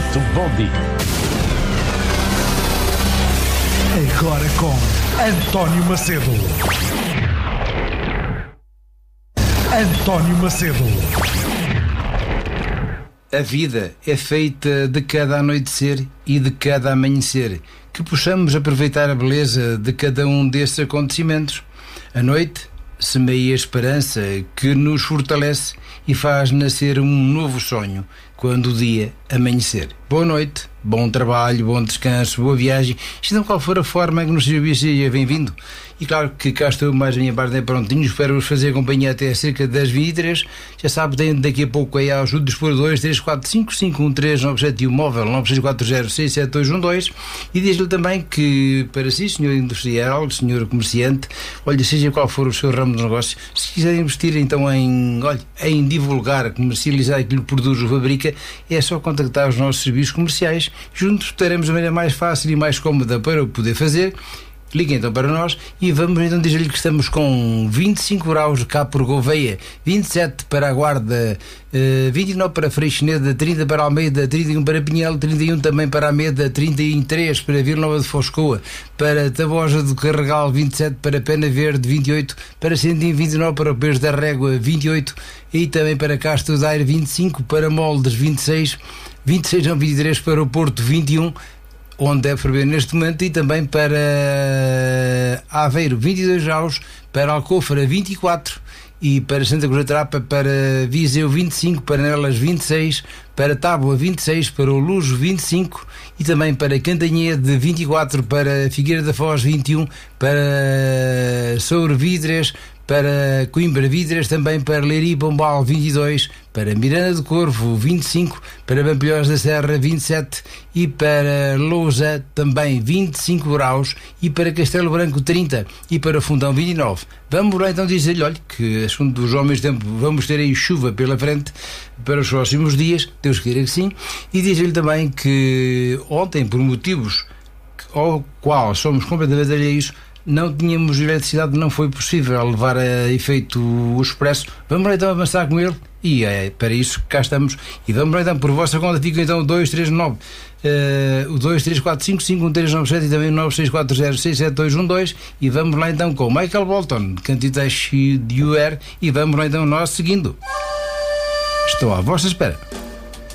Muito bom dia. Agora com António Macedo. António Macedo. A vida é feita de cada anoitecer e de cada amanhecer, que possamos aproveitar a beleza de cada um destes acontecimentos. A noite semeia a esperança que nos fortalece e faz nascer um novo sonho quando o dia amanhecer. Boa noite, bom trabalho, bom descanso, boa viagem, seja qual for a forma que nos seja bem-vindo. E claro que cá estou mais a minha parte prontinho, espero-vos fazer companhia até cerca das 23. Já sabe, tem daqui a pouco aí a ajuda dos exploradores 345-513-971 móvel 9640-67212 e diz-lhe também que para si, senhor industrial, senhor comerciante, olha, seja qual for o seu ramo de negócio, se quiser investir então em divulgar, comercializar aquilo que produz ou fabrica, é só contactar os nossos serviços comerciais. Juntos teremos a maneira mais fácil e mais cómoda para o poder fazer. Ligue então para nós e vamos então dizer-lhe que estamos com 25 graus cá por Gouveia, 27 para a Guarda, 29 para Freixeneda, 30 para Almeida, 31 para Pinhel, 31 também para Ameda, 33 para Vila Nova de Foscoa, para Tabosa do Carregal, 27 para Pena Verde, 28 para Sendim, 29 para o Peixe da Régua, 28 e também para Castro Daire, 25 para Moldes, 26 não, 23 para o Porto, 21 onde deve prever neste momento, e também para Aveiro 22 graus, para Alcofra 24 e para Santa Cruz da Trapa, para Viseu 25, para Nelas 26, para Tábua 26, para o Lujo 25 e também para Cantanhede 24, para Figueira da Foz 21, para Soure Vidres, para Coimbra Vidres, também para Leiria e Pombal 22, para Miranda do Corvo 25, para Pampilhós da Serra 27 e para Lousa também 25 graus e para Castelo Branco 30 e para Fundão 29. Vamos lá então dizer-lhe, olha, que assunto dos homens tempo, vamos ter aí chuva pela frente para os próximos dias, Deus queira que sim, e dizer-lhe também que ontem, por motivos ao qual somos completamente alheios, não tínhamos eletricidade, não foi possível levar a efeito o expresso. Vamos lá então avançar com ele e é para isso que cá estamos. E vamos lá então, por vossa conta, fica então o 239 o 234551397 e também o 96406712 e vamos lá então com Michael Bolton, Cantitas de You Are, e vamos lá então nós seguindo. Estou à vossa espera.